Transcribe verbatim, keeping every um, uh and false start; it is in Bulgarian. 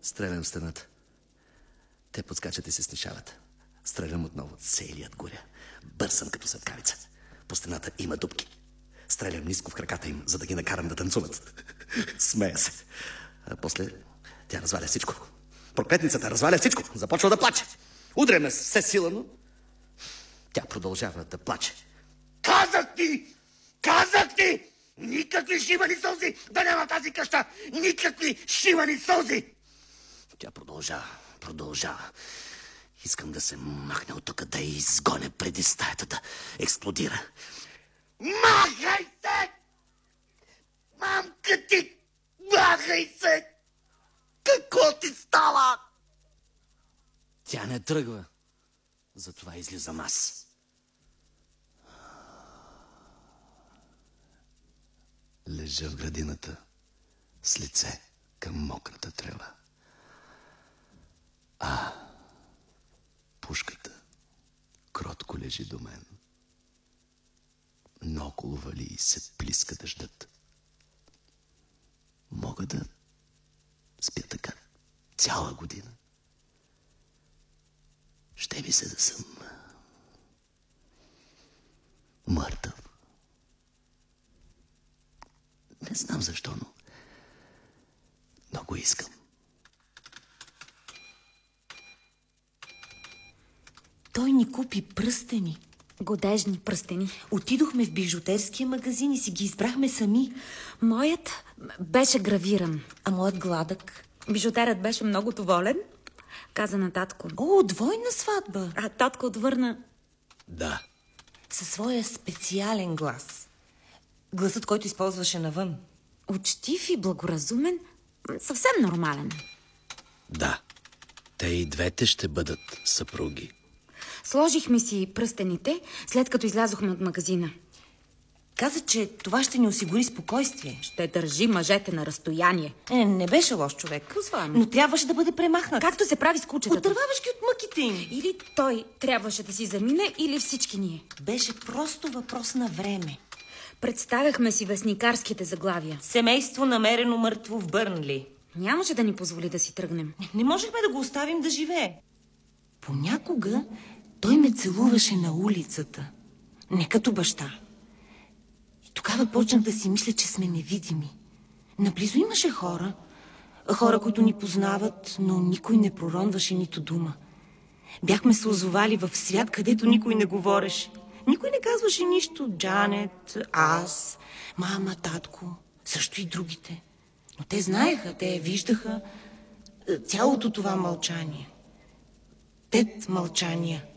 Стрелям в стената. Те подскачат и се снишават. Стрелям отново. Целият горя. Бърсам като светкавица. По стената има дупки. Стрелям ниско в краката им, за да ги накарам да танцуват. Смея се. А после тя разваля всичко. Проклетницата разваля всичко. Започва да плаче. Удря ме с все сила, но тя продължава да плаче. Казах ти! Казах ти! Никакви шибани сълзи да няма тази къща! Никакви шибани сълзи! Тя продължава, продължава. Искам да се махне от тук, да я изгоня преди стаята да експлодира. Махай се! Мамка ти! Махай се! Какво ти става? Тя не тръгва. Затова излизам аз. Лежа в градината с лице към мократа трева. А пушката кротко лежи до мен. Наоколо вали и се плиска дъждът. Мога да спя така цяла година. Ще ми се да съм мъртъв. Не знам защо, но много искам. Той ни купи пръстени. Годежни пръстени. Отидохме в бижутерския магазин и си ги избрахме сами. Моят беше гравиран. А моят гладък. Бижутерът беше много доволен. Каза на татко. О, двойна сватба. А татко отвърна. Да. Със своя специален глас. Гласът, който използваше навън. Учтив и благоразумен. Съвсем нормален. Да. Те и двете ще бъдат съпруги. Сложихме си пръстените, след като излязохме от магазина. Каза, че това ще ни осигури спокойствие. Ще държи мъжете на разстояние. Е, не беше лош човек. По-своему. Но трябваше да бъде премахнат. Както се прави с кучетата. Отърваваш ги от мъките им. Или той трябваше да си замине, или всички ние. Беше просто въпрос на време. Представяхме си вестникарските заглавия. Семейство намерено мъртво в Бърнли. Нямаше да ни позволи да си тръгнем. Не можехме да го оставим да живее. Понякога той ме целуваше на улицата. Не като баща. И тогава почнах да си мисля, че сме невидими. Наблизо имаше хора. Хора, които ни познават, но никой не проронваше нито дума. Бяхме се озовали в свят, където никой не говореше. Никой не казваше нищо. Джанет, аз, мама, татко, също и другите. Но те знаеха, те виждаха цялото това мълчание. Пет мълчания.